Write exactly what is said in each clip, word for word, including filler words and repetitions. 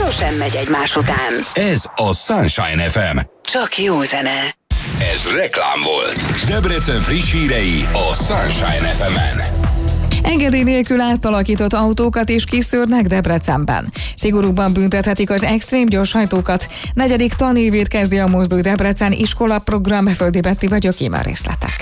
sosem megy egymás után. Ez a Sunshine ef em. Csak jó zene. Ez reklám volt. Debrecen friss hírei a Sunshine ef emen. Engedély nélkül átalakított autókat is kiszűrnek Debrecenben. Szigorúbban büntethetik az extrém gyorshajtókat. Negyedik tanévét kezdi a Mozdulj Debrecen iskola program. Földi Betti vagyok, íme a részletek.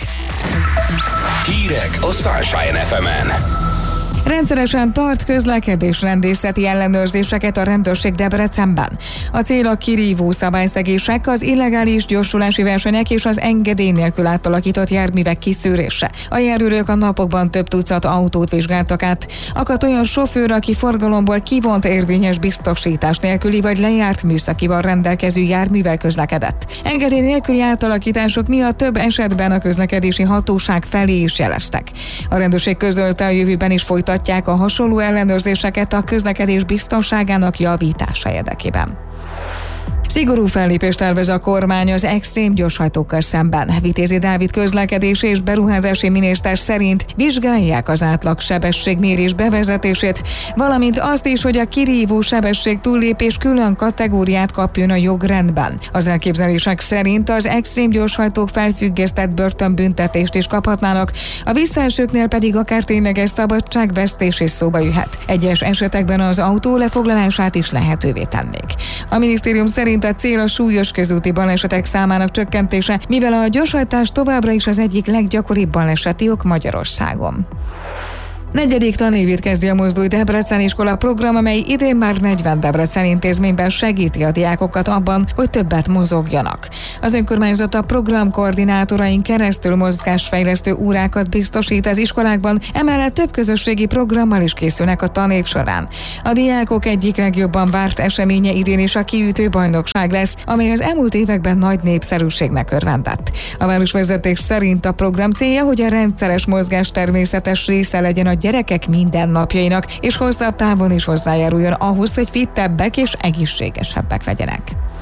Hírek a Sunshine ef emen. Rendszeresen tart közlekedésrendészeti ellenőrzéseket a rendőrség Debrecenben. A cél a kirívó szabályszegések, az illegális gyorsulási versenyek és az engedély nélkül átalakított járművek kiszűrése. A járőrök a napokban több tucat autót vizsgáltak át. Akadt olyan sofőr, aki forgalomból kivont érvényes biztosítás nélküli vagy lejárt műszakival rendelkező járművel közlekedett. Engedély nélküli átalakítások miatt több esetben a közlekedési hatóság felé is jeleztek. A rendőrség közölte, a jövőben is folytatják a hasonló ellenőrzéseket a közlekedés biztonságának javítása érdekében. Szigorú fellépést tervez a kormány az extrém gyorshajtókkal szemben. Vitézi Dávid közlekedési és beruházási miniszter szerint vizsgálják az átlag sebességmérés bevezetését, valamint azt is, hogy a kirívó sebesség túllépés külön kategóriát kapjon a jogrendben. Az elképzelések szerint az extrém gyorshajtók felfüggesztett börtönbüntetést is kaphatnának, a visszaesőknél pedig akár tényleges szabadságvesztés is szóba jöhet. Egyes esetekben az autó lefoglalását is lehetővé tennék. A minisztérium szerint a cél a súlyos közúti balesetek számának csökkentése, mivel a gyorshajtás továbbra is az egyik leggyakoribb baleseti ok Magyarországon. Negyedik tanévét kezdi a Mozdulj Debrecen iskola program, amely idén már negyven Debrecen intézményben segíti a diákokat abban, hogy többet mozogjanak. Az önkormányzat a program koordinátorain keresztül mozgásfejlesztő órákat biztosít az iskolákban, emellett több közösségi programmal is készülnek a tanév során. A diákok egyik legjobban várt eseménye idén is a kiütő bajnokság lesz, amely az elmúlt években nagy népszerűségnek örvendett. A városvezetés szerint a program célja, hogy a rendszeres mozgás természetes része legyen a gyerekek mindennapjainak, és hosszabb távon is hozzájáruljon ahhoz, hogy fittebbek és egészségesebbek legyenek.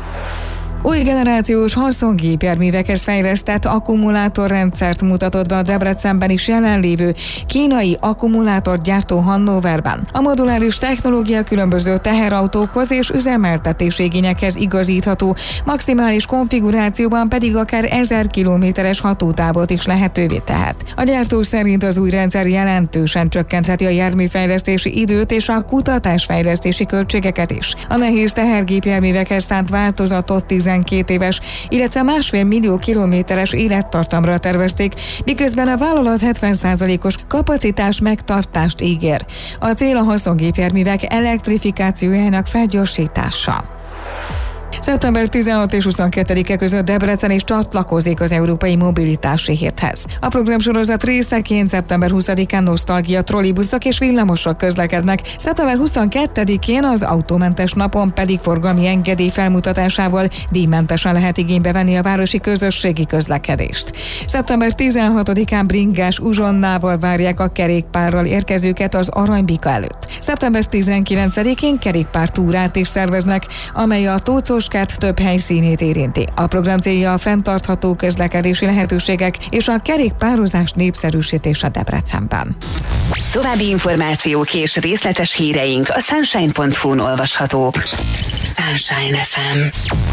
Új generációs haszongépjárművekhez fejlesztett akkumulátorrendszert mutatott be a Debrecenben is jelenlévő kínai akkumulátorgyártó Hannoverben. A moduláris technológia különböző teherautókhoz és üzemeltetési igényekhez igazítható, maximális konfigurációban pedig akár ezer kilométeres hatótávot is lehetővé tehet. A gyártó szerint az új rendszer jelentősen csökkentheti a járműfejlesztési időt és a kutatásfejlesztési költségeket is. A nehéz tehergépjárművekhez szánt változatot tizenkét éves, illetve másfél millió kilométeres élettartamra tervezték, miközben a vállalat hetven százalékos kapacitás megtartást ígér. A cél a haszongépjárművek elektrifikációjának felgyorsítása. szeptember tizenhatodika és huszonkettedike között Debrecen is csatlakozik az Európai Mobilitási Héthez. A programsorozat részeként szeptember huszadikán nosztalgia trollibuszok és villamosok közlekednek, szeptember huszonkettedikén az autómentes napon pedig forgalmi engedély felmutatásával díjmentesen lehet igénybe venni a városi közösségi közlekedést. szeptember tizenhatodikán bringás uzsonnával várják a kerékpárral érkezőket az Aranybika előtt. szeptember tizenkilencedikén kerékpártúrát is szerveznek, amely a Tócos kert több helyszínét érinti. A program célja a fenntartható közlekedési lehetőségek és a kerékpározás népszerűsítése Debrecenben. További információk és részletes híreink a sunshine pont hu-n olvashatók. Sunshine ef em.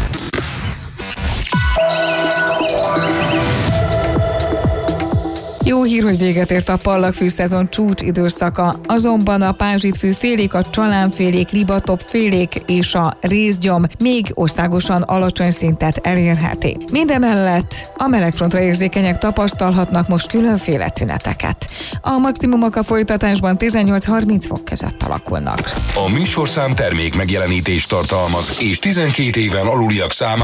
Jó hír, hogy véget ért a pallagfű szezon csúcs időszaka, azonban a pázsitfű félék, a csalánfélék, libatop félék és a rézgyom még országosan alacsony szintet elérheti. Mindemellett a melegfrontra érzékenyek tapasztalhatnak most különféle tüneteket. A maximumok a folytatásban tizennyolc-harminc fok között alakulnak. A műsorszám termék megjelenítést tartalmaz, és tizenkét éven aluliak száma.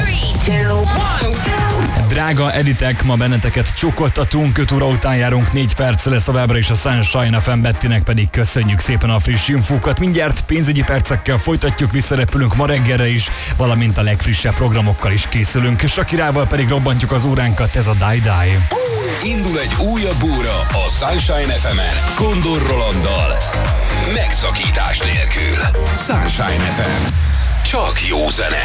Drága editek, ma benneteket csokoltatunk, öt óra után járunk, négy perc lesz továbbra is a Sunshine ef em, Bettinek pedig köszönjük szépen a friss infókat. Mindjárt pénzügyi percekkel folytatjuk, visszarepülünk ma reggelre is, valamint a legfrissebb programokkal is készülünk. Shakirával pedig robbantjuk az óránkat, ez a Die Die. Indul egy újabb óra a Sunshine ef emen, Kondor Rolanddal. Megszakítás nélkül. Sunshine ef em. Csak jó zene.